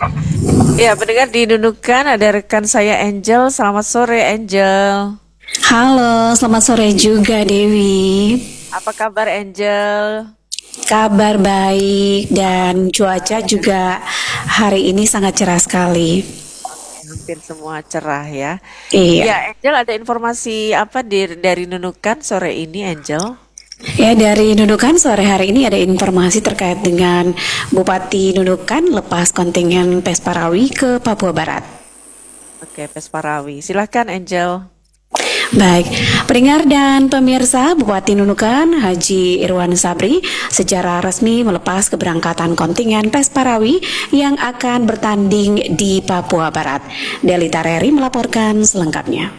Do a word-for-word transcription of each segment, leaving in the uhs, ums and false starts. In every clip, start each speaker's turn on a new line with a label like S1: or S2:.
S1: Ya, pendengar di Nunukan ada rekan saya Angel. Selamat sore Angel.
S2: Halo, selamat sore juga Dewi.
S1: Apa kabar Angel?
S2: Kabar baik dan cuaca juga hari ini sangat cerah sekali.
S1: Hampir semua cerah ya.
S2: Iya.
S1: Ya, Angel ada informasi apa di, dari Nunukan sore ini Angel?
S2: Ya, dari Nunukan sore hari ini ada informasi terkait dengan Bupati Nunukan lepas kontingen Pesparawi ke Papua Barat.
S1: Oke, Pesparawi. Silahkan Angel.
S2: Baik, pendengar dan pemirsa, Bupati Nunukan Haji Irwan Sabri secara resmi melepas keberangkatan kontingen Pesparawi yang akan bertanding di Papua Barat. Delita Reri melaporkan selengkapnya.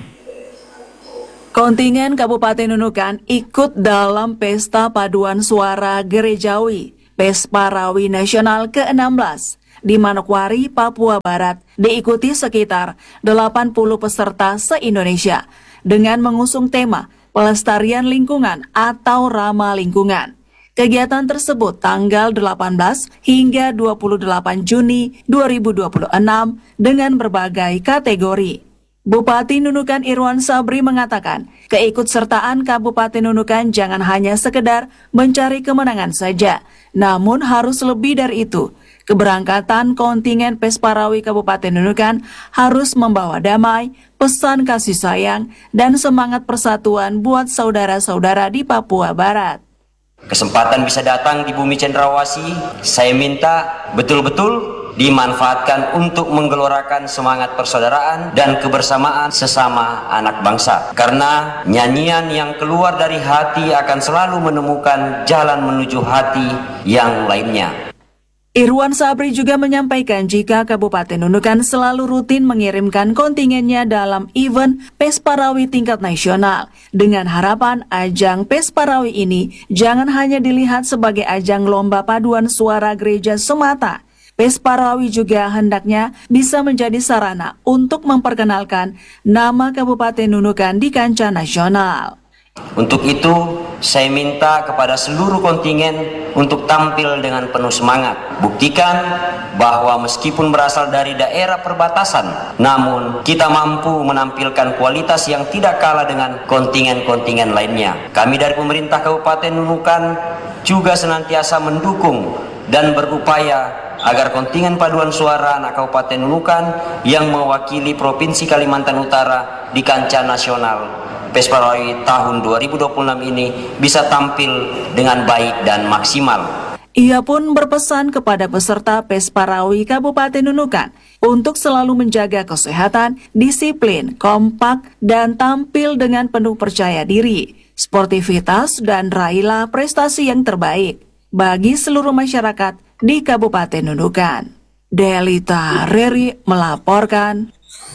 S3: Kontingen Kabupaten Nunukan ikut dalam Pesta Paduan Suara Gerejawi Pesparawi Nasional ke enam belas di Manokwari, Papua Barat, diikuti sekitar delapan puluh peserta se-Indonesia dengan mengusung tema pelestarian lingkungan atau ramah lingkungan. Kegiatan tersebut tanggal delapan belas hingga dua puluh delapan Juni dua ribu dua puluh enam dengan berbagai kategori. Bupati Nunukan Irwan Sabri mengatakan, keikutsertaan Kabupaten Nunukan jangan hanya sekedar mencari kemenangan saja, namun harus lebih dari itu. Keberangkatan kontingen Pesparawi Kabupaten Nunukan harus membawa damai, pesan kasih sayang, dan semangat persatuan buat saudara-saudara di Papua Barat.
S4: Kesempatan bisa datang di bumi cendrawasih, saya minta betul-betul dimanfaatkan untuk menggelorakan semangat persaudaraan dan kebersamaan sesama anak bangsa. Karena nyanyian yang keluar dari hati akan selalu menemukan jalan menuju hati yang lainnya.
S3: Irwan Sabri juga menyampaikan jika Kabupaten Nunukan selalu rutin mengirimkan kontingennya dalam event Pesparawi tingkat nasional. Dengan harapan ajang Pesparawi ini jangan hanya dilihat sebagai ajang lomba paduan suara gereja semata. Pesparawi juga hendaknya bisa menjadi sarana untuk memperkenalkan nama Kabupaten Nunukan di kancah nasional.
S4: Untuk itu, saya minta kepada seluruh kontingen untuk tampil dengan penuh semangat. Buktikan bahwa meskipun berasal dari daerah perbatasan, namun kita mampu menampilkan kualitas yang tidak kalah dengan kontingen-kontingen lainnya. Kami dari pemerintah Kabupaten Nunukan juga senantiasa mendukung dan berupaya agar kontingen paduan suara anak Kabupaten Nunukan yang mewakili Provinsi Kalimantan Utara di kancah nasional Pesparawi tahun dua ribu dua puluh enam ini bisa tampil dengan baik dan maksimal.
S3: Ia pun berpesan kepada peserta Pesparawi Kabupaten Nunukan untuk selalu menjaga kesehatan, disiplin, kompak, dan tampil dengan penuh percaya diri, sportivitas, dan raihlah prestasi yang terbaik bagi seluruh masyarakat di Kabupaten Nunukan. Delita Reri melaporkan.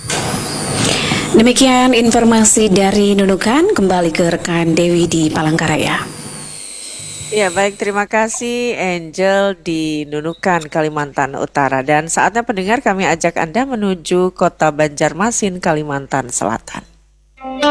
S2: Demikian informasi dari Nunukan, kembali ke rekan Dewi di Palangkaraya.
S1: Ya baik, terima kasih Angel di Nunukan, Kalimantan Utara. Dan saatnya pendengar kami ajak Anda menuju kota Banjarmasin, Kalimantan Selatan.